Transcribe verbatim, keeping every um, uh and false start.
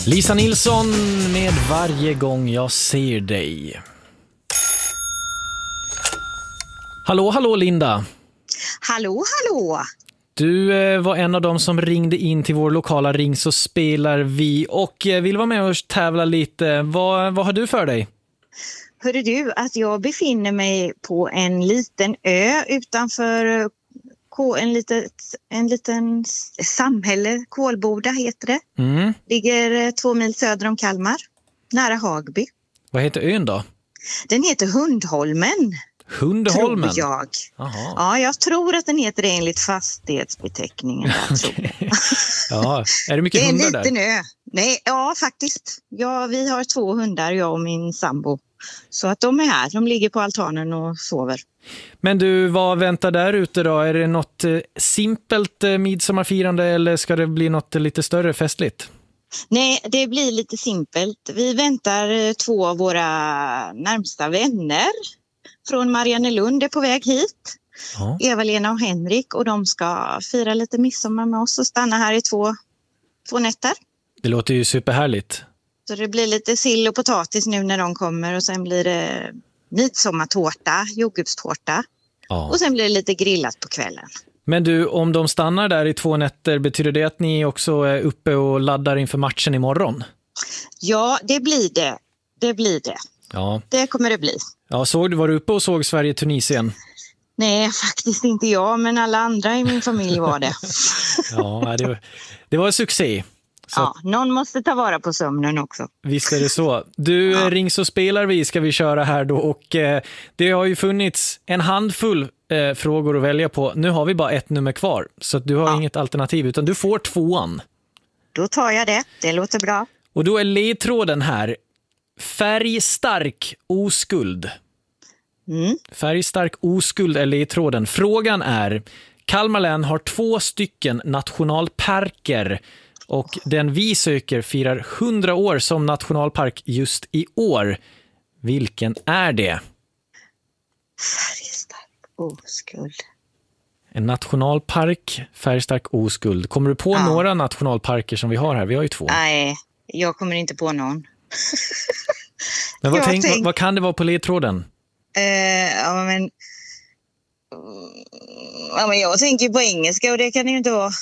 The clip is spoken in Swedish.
Lisa Nilsson med Varje gång jag ser dig. Hallå, hallå Linda. Hallå, hallå. Du eh, var en av dem som ringde in till vår lokala Ring så spelar vi och eh, vill vara med och tävla lite. Vad, vad har du för dig? Hörde du att jag befinner mig på en liten ö utanför K- en, litet, en liten samhälle, Kolboda heter det. Mm. Ligger två mil söder om Kalmar, nära Hagby. Vad heter ön då? Den heter Hundholmen. Hundholmen? Tror jag. Aha. Ja, jag tror att den heter det enligt fastighetsbeteckningen. Där, tror jag. Ja, är det mycket det är en hundar liten där? ö. Nej, ja, faktiskt. Ja, vi har två hundar, jag och min sambo. Så att de är här. De ligger på altanen och sover. Men du, vad väntar där ute då? Är det något eh, simpelt eh, midsommarfirande eller ska det bli något lite större festligt? Nej, det blir lite simpelt. Vi väntar eh, två av våra närmsta vänner från Mariannelund är på väg hit. Ja. Eva-Lena och Henrik, och de ska fira lite midsommar med oss och stanna här i två, två nätter. Det låter ju superhärligt. Så det blir lite sill och potatis nu när de kommer och sen blir det midsommartårta, jordgubbstårta. Ja. Och sen blir det lite grillat på kvällen. Men du, om de stannar där i två nätter, betyder det att ni också är uppe och laddar inför matchen imorgon? Ja, det blir det. Det blir det. Ja. Det kommer det bli. Ja, såg du, var du uppe och såg Sverige-Tunisien? Nej, faktiskt inte jag, men alla andra i min familj var det. Ja, det var, det var en succé. Så ja, någon måste ta vara på sömnen också. Visst är det så. Du, ja. Ring så spelar vi ska vi köra här då och eh, det har ju funnits en handfull eh, frågor att välja på. Nu har vi bara ett nummer kvar så att du har ja. inget alternativ utan du får tvåan. Då tar jag det, det låter bra. Och då är ledtråden här färgstark oskuld. Mm. Färgstark oskuld är ledtråden. Frågan är, Kalmar län har två stycken nationalparker och den vi söker firar hundra år som nationalpark just i år. Vilken är det? Färgstark oskuld. En nationalpark, färgstark oskuld. Kommer du på ja. några nationalparker som vi har här? Vi har ju två. Nej, jag kommer inte på någon. Men vad, tänk, tänk... vad, vad kan det vara på ledtråden? Uh, ja, men... ja, men jag tänker på engelska och det kan det ju inte vara.